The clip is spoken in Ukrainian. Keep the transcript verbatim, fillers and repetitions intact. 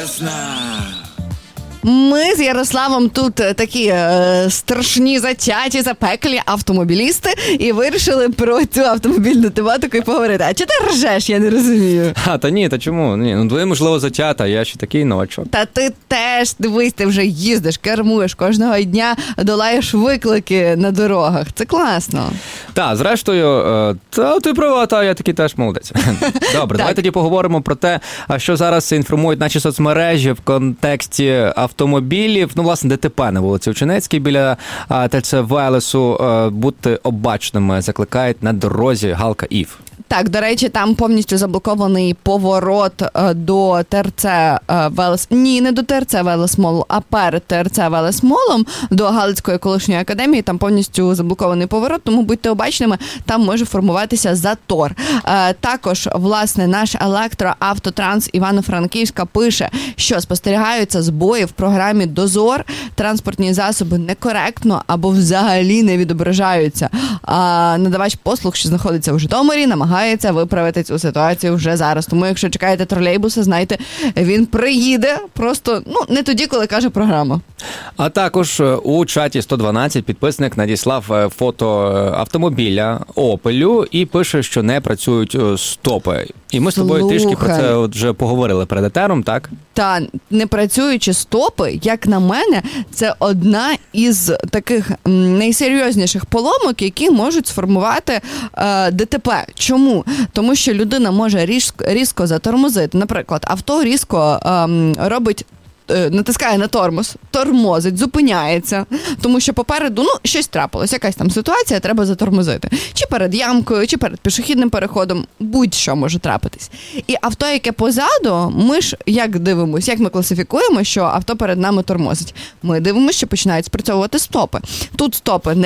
Весна. Ми з Ярославом тут такі е, страшні, затяті, запеклі автомобілісти і вирішили про цю автомобільну тематику і поговорити. А чи ти ржеш, я не розумію? А, та ні, та чому? Ні, ну, ви, можливо, затята, я ще такий новачок. Та ти теж, дивись, ти вже їздиш, кермуєш, кожного дня долаєш виклики на дорогах. Це класно. Так, зрештою, е, та ти права, та я такий теж молодець. Добре, давай тоді поговоримо про те, що зараз інформують наші соцмережі в контексті автомобілів. Ну, власне, ДТП на вулиці Ученецькій біля ТЦ Велесу. Будьте обачними, закликають на дорозі Галка Ів. Так, до речі, там повністю заблокований поворот до ТРЦ Велес... Ні, не до ТРЦ Велес-Молу, а перед ТРЦ Велес-Молом до Галицької екологічної академії. Там повністю заблокований поворот, тому будьте обачними, там може формуватися затор. Також, власне, наш електроавтотранс Івано-Франківська пише, що спостерігаються збої в програмі «Дозор», транспортні засоби некоректно або взагалі не відображаються. А надавач послуг, що знаходиться в Житомирі, намагається виправити цю ситуацію вже зараз. Тому, якщо чекаєте тролейбуса, знайте, він приїде просто, ну, не тоді, коли каже програма. А також у чаті сто дванадцять підписник надіслав фото автомобіля «Опелю» і пише, що не працюють стопи. І ми з тобою Слухай. трішки про це от вже поговорили перед етером, так? Та непрацюючі стопи, як на мене, це одна із таких найсерйозніших поломок, які можуть сформувати е, ДТП. Чому? Тому що людина може різко, різко затормозити. Наприклад, авто різко е, робить натискає на тормоз, тормозить, зупиняється, тому що попереду, ну, щось трапилось, якась там ситуація, треба затормозити. Чи перед ямкою, чи перед пішохідним переходом, будь-що може трапитись. І авто, яке позаду, ми ж як дивимося, як ми класифікуємо, що авто перед нами тормозить? Ми дивимося, що починають спрацьовувати стопи. Тут стопи не